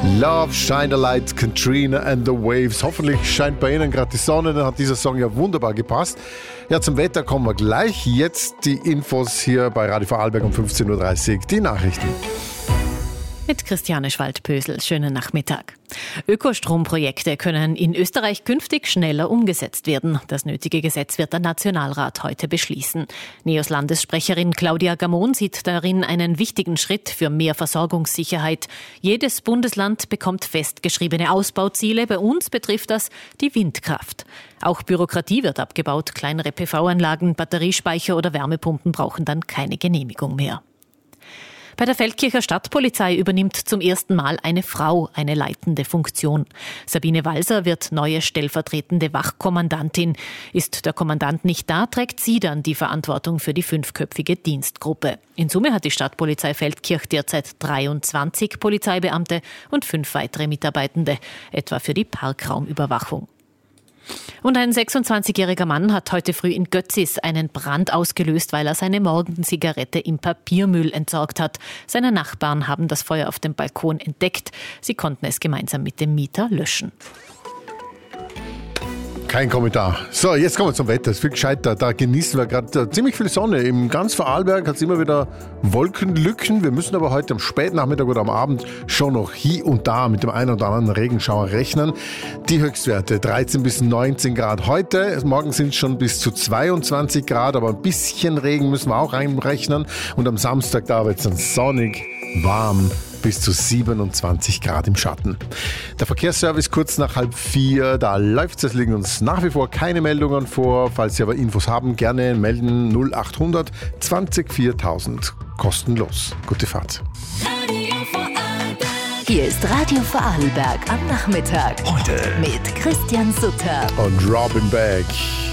Love, Shine a Light, Katrina and the Waves. Hoffentlich scheint bei Ihnen gerade die Sonne, dann hat dieser Song ja wunderbar gepasst. Ja, zum Wetter kommen wir gleich. Jetzt die Infos hier bei Radio Vorarlberg um 15.30 Uhr. Die Nachrichten. Mit Christiane Schwald-Pösel. Schönen Nachmittag. Ökostromprojekte können in Österreich künftig schneller umgesetzt werden. Das nötige Gesetz wird der Nationalrat heute beschließen. NEOS-Landessprecherin Claudia Gamon sieht darin einen wichtigen Schritt für mehr Versorgungssicherheit. Jedes Bundesland bekommt festgeschriebene Ausbauziele. Bei uns betrifft das die Windkraft. Auch Bürokratie wird abgebaut. Kleinere PV-Anlagen, Batteriespeicher oder Wärmepumpen brauchen dann keine Genehmigung mehr. Bei der Feldkircher Stadtpolizei übernimmt zum ersten Mal eine Frau eine leitende Funktion. Sabine Walser wird neue stellvertretende Wachkommandantin. Ist der Kommandant nicht da, trägt sie dann die Verantwortung für die 5-köpfige Dienstgruppe. In Summe hat die Stadtpolizei Feldkirch derzeit 23 Polizeibeamte und 5 weitere Mitarbeitende, etwa für die Parkraumüberwachung. Und ein 26-jähriger Mann hat heute früh in Götzis einen Brand ausgelöst, weil er seine Morgenzigarette im Papiermüll entsorgt hat. Seine Nachbarn haben das Feuer auf dem Balkon entdeckt. Sie konnten es gemeinsam mit dem Mieter löschen. Kein Kommentar. So, jetzt kommen wir zum Wetter. Es ist viel gescheiter. Da genießen wir gerade ziemlich viel Sonne. Im ganz Vorarlberg hat es immer wieder Wolkenlücken. Wir müssen aber heute am Spätnachmittag oder am Abend schon noch hier und da mit dem einen oder anderen Regenschauer rechnen. Die Höchstwerte 13 bis 19 Grad heute. Morgen sind es schon bis zu 22 Grad, aber ein bisschen Regen müssen wir auch einrechnen. Und am Samstag da wird es dann sonnig, warm, bis zu 27 Grad im Schatten. Der Verkehrsservice kurz nach 3:30, da läuft es. Es liegen uns nach wie vor keine Meldungen vor. Falls Sie aber Infos haben, gerne melden 0800 20 4000. Kostenlos. Gute Fahrt. Hier ist Radio Vorarlberg am Nachmittag. Heute mit Christian Sutter Und Robin Beck.